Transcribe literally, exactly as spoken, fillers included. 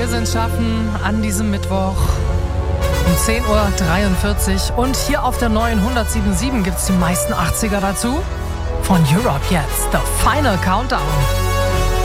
Wir sind schaffen an diesem Mittwoch um zehn Uhr dreiundvierzig und hier auf der neuen hundertsieben Komma sieben gibt es die meisten achtziger dazu. Von Europe jetzt, The Final Countdown.